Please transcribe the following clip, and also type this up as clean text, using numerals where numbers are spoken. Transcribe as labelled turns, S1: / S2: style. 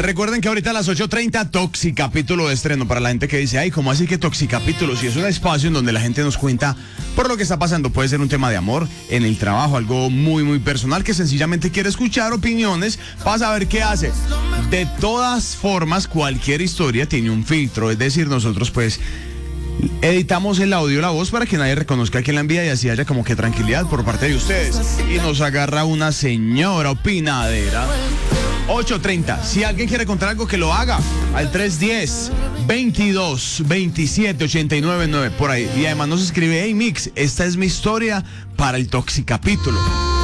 S1: Recuerden que ahorita a las 8:30 Toxicapítulo de estreno. Para la gente que dice, ay, ¿cómo así que Toxicapítulo? Si es un espacio en donde la gente nos cuenta por lo que está pasando. Puede ser un tema de amor, en el trabajo, algo muy, muy personal, que sencillamente quiere escuchar opiniones para saber qué hace. De todas formas, cualquier historia tiene un filtro. Es decir, nosotros pues editamos el audio, la voz, para que nadie reconozca quién la envía y así haya como que tranquilidad por parte de ustedes. Y nos agarra una señora opinadera. 8:30. Si alguien quiere contar algo, que lo haga al 310-22-27-89-9 por ahí. Y además nos escribe, hey Mix, esta es mi historia para el Toxicapítulo.